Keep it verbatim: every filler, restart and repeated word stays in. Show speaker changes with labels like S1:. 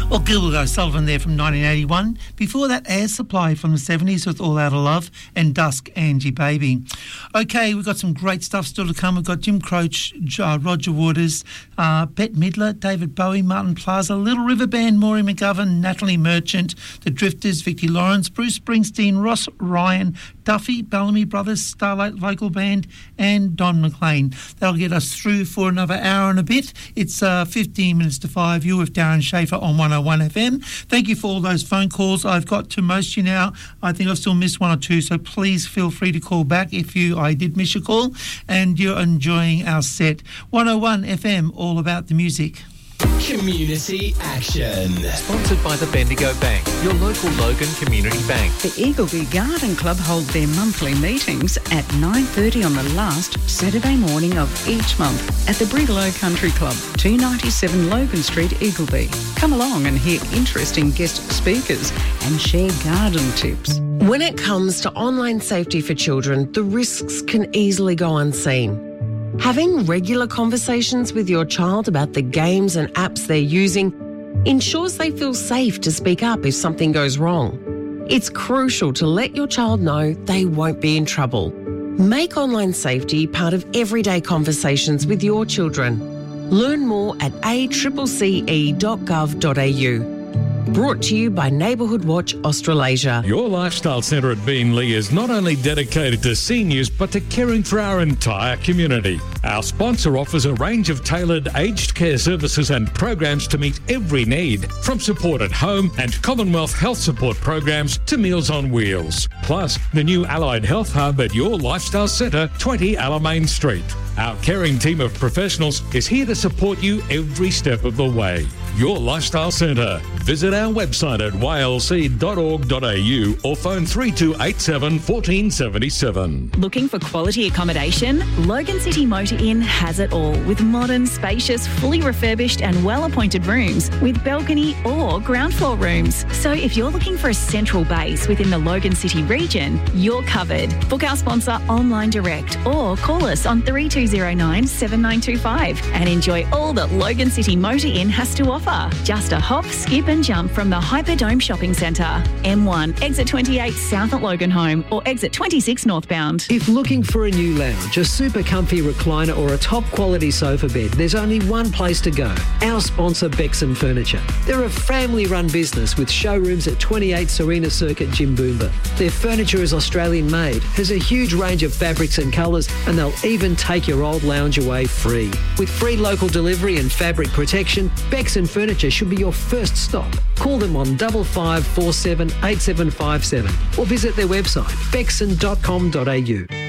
S1: Well, Gilbert O'Sullivan there from nineteen eighty-one. Before that, Air Supply from the seventies with All Out of Love and Dusk, Angie Baby. Okay, we've got some great stuff still to come. We've got Jim Croce, uh, Roger Waters, uh, Bette Midler, David Bowie, Martin Plaza, Little River Band, Maureen McGovern, Natalie Merchant, The Drifters, Vicki Lawrence, Bruce Springsteen, Ross Ryan, Duffy, Bellamy Brothers, Starlight Vocal Band and Don McLean. That'll get us through for another hour and a bit. It's uh, fifteen minutes to five. You're with Darren Schaefer on one oh one F M. Thank you for all those phone calls. I've got to most of you now. I think I've still missed one or two, so please feel free to call back if you I did miss your call and you're enjoying our set. one oh one F M, all about the music.
S2: Community Action.
S3: Sponsored by the Bendigo Bank, your local Logan Community Bank.
S4: The Eagleby Garden Club hold their monthly meetings at nine thirty on the last Saturday morning of each month at the Brigalow Country Club, two ninety-seven Logan Street, Eagleby. Come along and hear interesting guest speakers and share garden tips.
S5: When it comes to online safety for children, the risks can easily go unseen. Having regular conversations with your child about the games and apps they're using ensures they feel safe to speak up if something goes wrong. It's crucial to let your child know they won't be in trouble. Make online safety part of everyday conversations with your children. Learn more at a c c c e dot gov dot a u. Brought to you by Neighbourhood Watch Australasia.
S6: Your Lifestyle Centre at Beenleigh is not only dedicated to seniors but to caring for our entire community. Our sponsor offers a range of tailored aged care services and programs to meet every need, from support at home and Commonwealth health support programs to Meals on Wheels. Plus, the new Allied Health Hub at Your Lifestyle Centre, twenty Alamein Street. Our caring team of professionals is here to support you every step of the way. Your Lifestyle Centre. Visit our website at y l c dot org dot a u or phone three two eight seven, one four seven seven.
S7: Looking for quality accommodation? Logan City Motor Inn has it all, with modern, spacious, fully refurbished and well-appointed rooms with balcony or ground floor rooms. So if you're looking for a central base within the Logan City region, you're covered. Book our sponsor online direct or call us on three two zero nine, seven nine two five and enjoy all that Logan City Motor Inn has to offer. Just a hop, skip and jump from the Hyperdome Shopping Centre. M one, exit twenty-eight south at Loganholme or exit twenty-six northbound.
S8: If looking for a new lounge, a super comfy recliner or a top quality sofa bed, there's only one place to go. Our sponsor, Bexon Furniture. They're a family run business with showrooms at twenty-eight Serena Circuit, Jimboomba. Their furniture is Australian made, has a huge range of fabrics and colours, and they'll even take your old lounge away free. With free local delivery and fabric protection, Bexon Furniture should be your first stop. Call them on double five four seven eight seven five seven or visit their website bexon dot com dot a u.